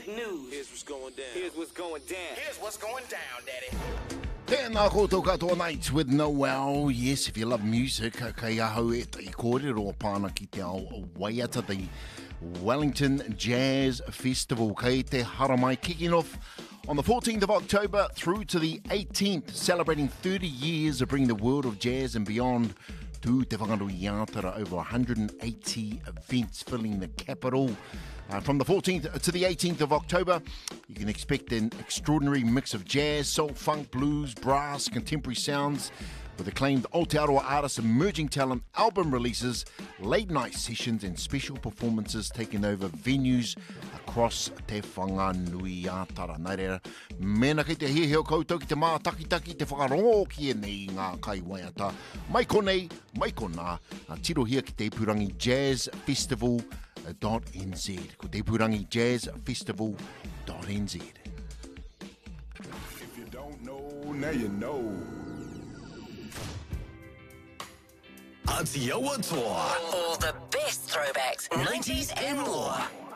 news. Here's what's going down. Here's what's going down. Here's what's going down, Daddy. Tēnā koutou katoa Nights with Noel. Yes, if you love music, kei ahau e te kōrero pāna ki te ao Waiata, the Wellington Jazz Festival. Kei te haramai kicking off on the 14th of October through to the 18th, celebrating 30 years of bringing the world of jazz and beyond to Te Whangarui Iātara. Over 180 events filling the capital. From the 14th to the 18th of October, you can expect an extraordinary mix of jazz, soul, funk, blues, brass, contemporary sounds, with acclaimed Aotearoa artists, emerging talent, album releases, late-night sessions and special performances taking over venues across Te Whanganui Iātara. Nā reira, mena kei te hiheo koutou ki te mātakitaki, te whakarongo ki e nei ngā kai Waiata. Mai konei, mai kona, tirohia ki te Ipurangi Jazz Festival.nz. Ko te Ipurangi Jazz Festival.nz. If you don't know, now you know. Atiawa Toa. All the best throwbacks, 90s and more.